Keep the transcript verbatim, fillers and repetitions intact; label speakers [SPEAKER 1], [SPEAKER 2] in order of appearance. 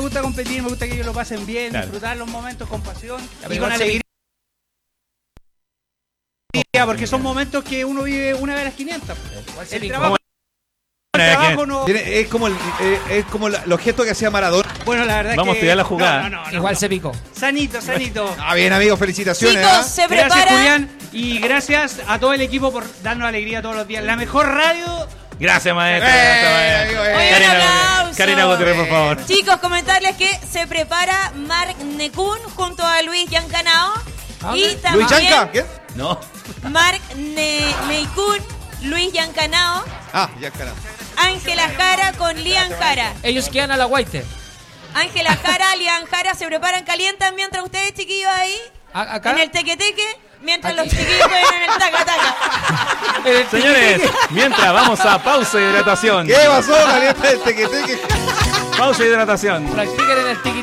[SPEAKER 1] gusta competir, me gusta que ellos lo pasen bien,
[SPEAKER 2] Claro.
[SPEAKER 1] disfrutar los momentos con pasión
[SPEAKER 3] pero
[SPEAKER 1] y con
[SPEAKER 3] igual se-
[SPEAKER 1] alegría. Porque son momentos que uno vive una vez a las quinientas.
[SPEAKER 3] Igual se
[SPEAKER 1] El
[SPEAKER 3] picó.
[SPEAKER 1] trabajo, el trabajo no...
[SPEAKER 4] Tiene- Es como, el, eh, es como la- los gestos que hacía Maradona.
[SPEAKER 1] Bueno, la verdad
[SPEAKER 2] Vamos
[SPEAKER 1] es
[SPEAKER 2] a
[SPEAKER 1] que...
[SPEAKER 2] tirar la jugada.
[SPEAKER 1] No, no, no, no,
[SPEAKER 3] Igual
[SPEAKER 1] no.
[SPEAKER 3] se picó.
[SPEAKER 1] Sanito, sanito.
[SPEAKER 4] Ah, bien, amigos, felicitaciones.
[SPEAKER 5] Chicos,
[SPEAKER 4] ¿ah?
[SPEAKER 5] se
[SPEAKER 1] Gracias,
[SPEAKER 5] prepara.
[SPEAKER 1] Julián, y gracias a todo el equipo por darnos alegría todos los días. La mejor radio...
[SPEAKER 2] Gracias, maestro.
[SPEAKER 4] Eh,
[SPEAKER 2] Gracias, maestro.
[SPEAKER 4] amigo, eh.
[SPEAKER 5] Oye, un
[SPEAKER 2] Karina,
[SPEAKER 5] aplauso.
[SPEAKER 2] Karina Gutiérrez, por favor.
[SPEAKER 5] Chicos, comentarles que se prepara Marc Necún junto a Luis Yancanao.
[SPEAKER 3] ¿A
[SPEAKER 5] Y
[SPEAKER 3] dónde?
[SPEAKER 5] también
[SPEAKER 4] Luis Chanca, ¿qué?
[SPEAKER 2] No.
[SPEAKER 5] Marc Ne- Necún, Luis Yancanao,
[SPEAKER 4] Ah, ya, caramba.
[SPEAKER 5] Ángela Jara con Lian Jara.
[SPEAKER 3] Ellos quedan a la Guaite.
[SPEAKER 5] Ángela Jara, Lian Jara se preparan, calientan mientras ustedes, chiquillos, ahí
[SPEAKER 3] A- acá.
[SPEAKER 5] en el teque-teque, mientras
[SPEAKER 3] Aquí.
[SPEAKER 5] los chiquillos juegan en el taca-taca.
[SPEAKER 3] En el
[SPEAKER 2] Señores, mientras vamos a pausa de hidratación.
[SPEAKER 4] ¿Qué pasó, caliente el teque-teque?
[SPEAKER 2] Pausa de hidratación.
[SPEAKER 3] Practiquen en el tiqui